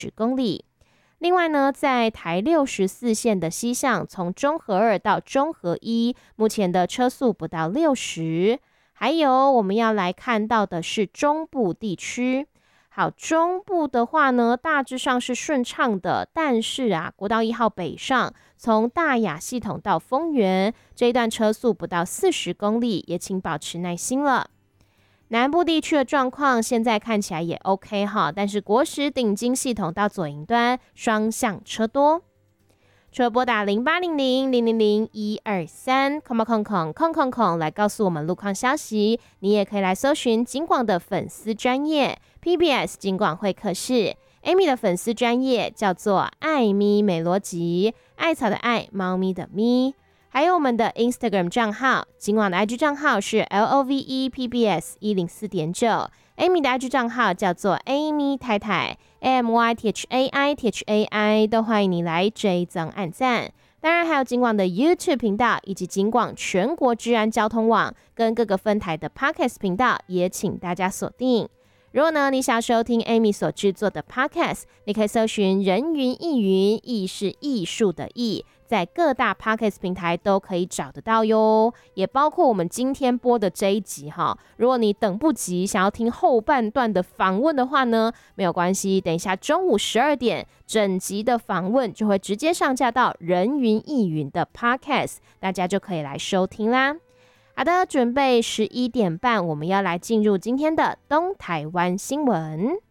公里。另外呢，在台64线的西向，从中和2到中和1，目前的车速不到60。还有我们要来看到的是中部地区。好，中部的话呢，大致上是顺畅的，但是啊，国道1号北上，从大雅系统到丰原这一段车速不到40公里，也请保持耐心了。南部地区的状况现在看起来也 OK 哈，但是国十顶金系统到左营端双向车多。除了拨打0800-000-123来告诉我们路况消息，你也可以来搜寻警广的粉丝专页 PBS 警广会客室。Amy 的粉丝专页叫做艾咪美逻辑，艾草的艾，猫咪的咪。还有我们的 Instagram 账号，警广的 IG 账号是 LOVEPBS 104.9， Amy 的 IG 账号叫做 Amy 太太 AMYTHAI， 都欢迎你来追踪按赞。当然还有警广的 YouTube 频道，以及警广全国治安交通网跟各个分台的 Podcast 频道，也请大家锁定。如果呢你想收听 Amy 所制作的 Podcast， 你可以搜寻人云亦云，艺是艺术的艺，在各大 Podcast 平台都可以找得到哟，也包括我们今天播的这一集哈。如果你等不及想要听后半段的访问的话呢，没有关系，等一下中午12点整集的访问就会直接上架到人云亦云的 Podcast， 大家就可以来收听啦。好的，准备11点半，我们要来进入今天的东台湾新闻。